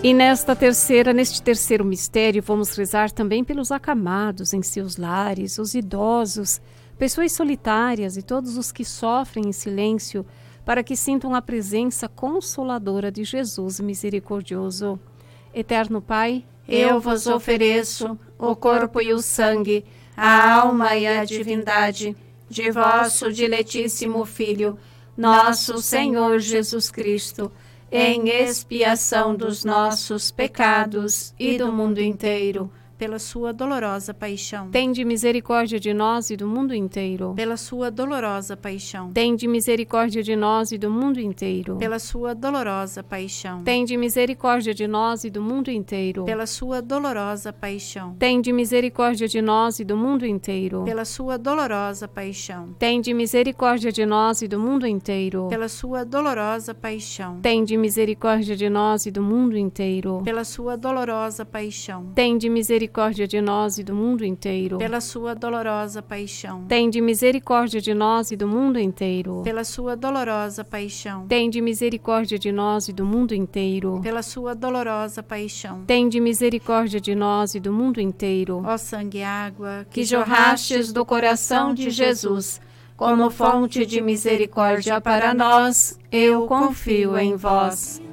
E neste terceiro mistério, vamos rezar também pelos acamados em seus lares, os idosos, pessoas solitárias e todos os que sofrem em silêncio, para que sintam a presença consoladora de Jesus misericordioso. Eterno Pai, eu vos ofereço o corpo e o sangue, a alma e a divindade de vosso diletíssimo Filho, nosso Senhor Jesus Cristo, em expiação dos nossos pecados e do mundo inteiro, pela sua dolorosa paixão. Tende misericórdia de nós e do mundo inteiro. Pela sua dolorosa paixão. Tende misericórdia de nós e do mundo inteiro. Pela sua dolorosa paixão. Tende misericórdia de nós e do mundo inteiro. Pela sua dolorosa paixão. Tende misericórdia de nós e do mundo inteiro. Pela sua dolorosa paixão. Tende misericórdia de nós e do mundo inteiro. Pela sua dolorosa paixão. Tende misericórdia de nós e do mundo inteiro. Pela sua dolorosa paixão. Tende misericórdia de nós e do mundo inteiro. Pela sua dolorosa paixão. Tende misericórdia de nós e do mundo inteiro. Pela sua dolorosa paixão. Tende misericórdia de nós e do mundo inteiro. Pela sua dolorosa paixão. Tende misericórdia de nós e do mundo inteiro. Ó sangue e água que jorrastes do coração de Jesus, como fonte de misericórdia para nós, eu confio em vós.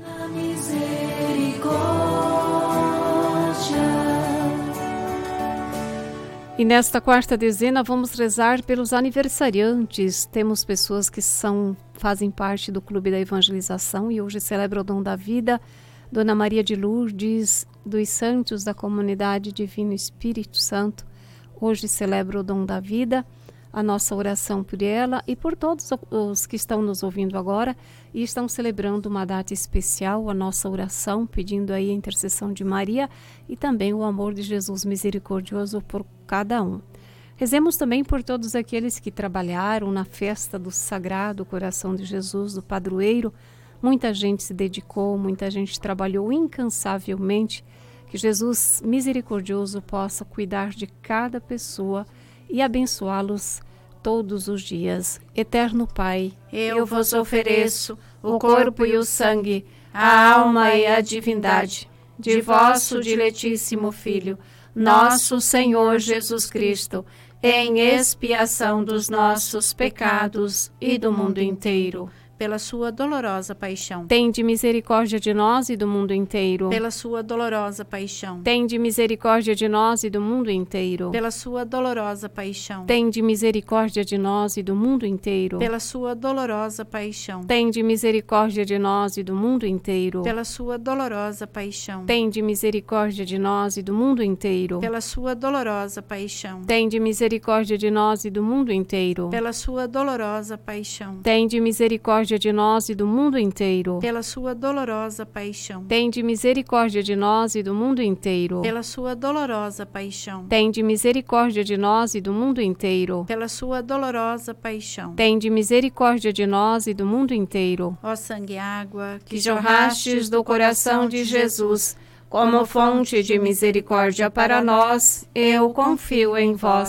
E nesta quarta dezena vamos rezar pelos aniversariantes. Temos pessoas que fazem parte do Clube da Evangelização e hoje celebram o dom da vida. Dona Maria de Lourdes, dos santos da comunidade Divino Espírito Santo, hoje celebra o dom da vida. A nossa oração por ela e por todos os que estão nos ouvindo agora e estão celebrando uma data especial, a nossa oração, pedindo aí a intercessão de Maria e também o amor de Jesus misericordioso por cada um. Rezemos também por todos aqueles que trabalharam na festa do Sagrado Coração de Jesus, do padroeiro. Muita gente se dedicou, muita gente trabalhou incansavelmente. Que Jesus misericordioso possa cuidar de cada pessoa e abençoá-los todos os dias. Eterno Pai, eu vos ofereço o corpo e o sangue, a alma e a divindade de vosso diletíssimo Filho, nosso Senhor Jesus Cristo, em expiação dos nossos pecados e do mundo inteiro. Pela sua dolorosa paixão. Tende misericórdia de nós e do mundo inteiro. Pela sua dolorosa paixão. Tende misericórdia de nós e do mundo inteiro. Pela sua dolorosa paixão. Tende misericórdia de nós e do mundo inteiro. Pela sua dolorosa paixão. Tende misericórdia de nós e do mundo inteiro. Pela sua dolorosa paixão. Tende misericórdia de nós e do mundo inteiro. Pela sua dolorosa paixão. Tende misericórdia de nós e do mundo inteiro. Pela sua dolorosa paixão. Tende misericórdia de nós e do mundo inteiro. Pela sua dolorosa paixão. Tende misericórdia de nós e do mundo inteiro. Pela sua dolorosa paixão. Tende misericórdia de nós e do mundo inteiro. Pela sua dolorosa paixão. Tende misericórdia de nós e do mundo inteiro. Ó sangue e água que jorrastes do coração de Jesus, como fonte de misericórdia para nós, eu confio em vós.